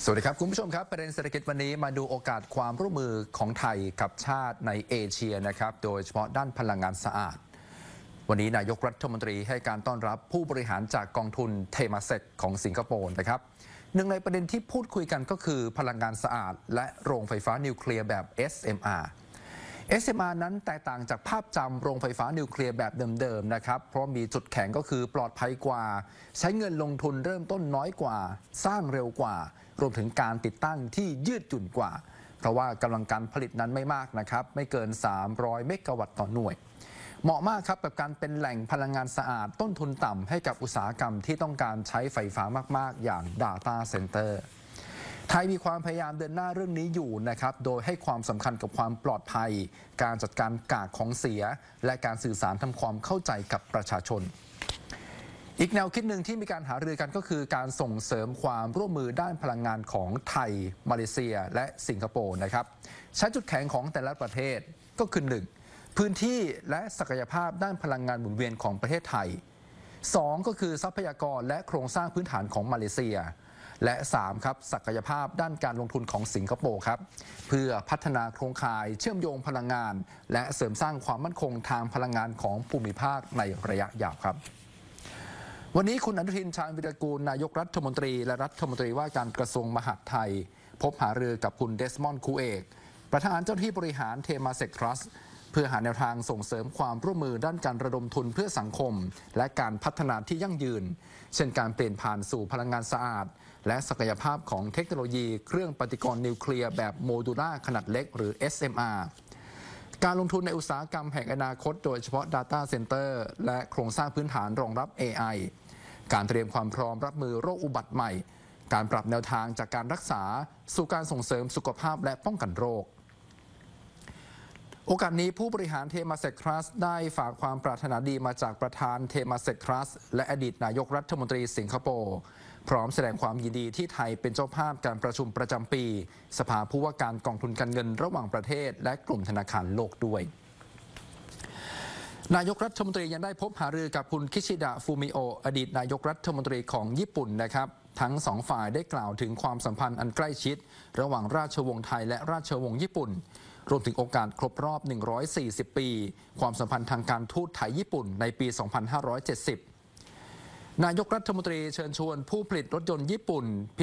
สวัสดีครับคุณผู้ชมครับประเด็นเศรษฐกิจวันนี้มาดูโอกาสความร่วมมือของไทยกับชาติในเอเชียนะครับโดยเฉพาะด้านพลังงานสะอาดวันนี้นายกรัฐมนตรีให้การต้อนรับผู้บริหารจากกองทุนเทมาเซกของสิงคโปร์นะครับหนึ่งในประเด็นที่พูดคุยกันก็คือพลังงานสะอาดและโรงไฟฟ้านิวเคลียร์แบบ SMR นั้นแตกต่างจากภาพจำโรงไฟฟ้านิวเคลียร์แบบเดิมๆนะครับเพราะมีจุดแข็งก็คือปลอดภัยกว่าใช้เงินลงทุนเริ่มต้นน้อยกว่าสร้างเร็วกว่ารวมถึงการติดตั้งที่ยืดหยุ่นกว่าเพราะว่ากำลังการผลิตนั้นไม่มากนะครับไม่เกิน300เมกะวัตต์ต่อหน่วยเหมาะมากครับกับการเป็นแหล่งพลังงานสะอาดต้นทุนต่ำให้กับอุตสาหกรรมที่ต้องการใช้ไฟฟ้ามากๆอย่าง Data Centerไทยมีความพยายามเดินหน้าเรื่องนี้อยู่นะครับโดยให้ความสำคัญกับความปลอดภัยการจัดการกากของเสียและการสื่อสารทำความเข้าใจกับประชาชนอีกแนวคิดหนึ่งที่มีการหารือกันก็คือการส่งเสริมความร่วมมือด้านพลังงานของไทยมาเลเซียและสิงคโปร์นะครับใช้จุดแข็งของแต่ละประเทศก็คือ 1. พื้นที่และศักยภาพด้านพลังงานหมุนเวียนของประเทศไทย 2. ก็คือทรัพยากรและโครงสร้างพื้นฐานของมาเลเซียและ 3. ครับศักยภาพด้านการลงทุนของสิงคโปร์ครับเพื่อพัฒนาโครงข่ายเชื่อมโยงพลังงานและเสริมสร้างความมั่นคงทางพลังงานของภูมิภาคในระยะยาวครับวันนี้คุณอนุทินชาญวิรากูลนายกรัฐมนตรีและรัฐมนตรีว่าการกระทรวงมหาดไทยพบหารือกับคุณเดสมอนด์คูเอกประธานเจ้าหน้าที่บริหารเทมาเซกทรัสเพื่อหาแนวทางส่งเสริมความร่วมมือด้านการระดมทุนเพื่อสังคมและการพัฒนาที่ยั่งยืนเช่นการเปลี่ยนผ่านสู่พลังงานสะอาดและศักยภาพของเทคโนโลยีเครื่องปฏิกรณ์นิวเคลียร์แบบโมดูล่าขนาดเล็กหรือ SMR การลงทุนในอุตสาหกรรมแห่งอนาคตโดยเฉพาะ Data Center และโครงสร้างพื้นฐานรองรับ AI การเตรียมความพร้อมรับมือโรคอุบัติใหม่การปรับแนวทางจากการรักษาสู่การส่งเสริมสุขภาพและป้องกันโรคโอกาสนี้ผู้บริหารเทมาเซกทรัสได้ฝากความปรารถนาดีมาจากประธานเทมาเซกทรัสและอดีตนายกรัฐมนตรีสิงคโปร์พร้อมแสดงความยินดีที่ไทยเป็นเจ้าภาพการประชุมประจำปีสภาผู้ว่าการกองทุนการเงินระหว่างประเทศและกลุ่มธนาคารโลกด้วยนายกรัฐมนตรียังได้พบหารือกับคุณคิชิดะฟูมิโออดีตนายกรัฐมนตรีของญี่ปุ่นนะครับทั้งสองฝ่ายได้กล่าวถึงความสัมพันธ์อันใกล้ชิดระหว่างราชวงศ์ไทยและราชวงศ์ญี่ปุ่นรวมถึงโอกาสครบรอบ140ปีความสัมพันธ์ทางการทูตไทยญี่ปุ่นในปี2570นายกรัฐมนตรีเชิญชวนผู้ผลิตรถยนต์ญี่ปุ่น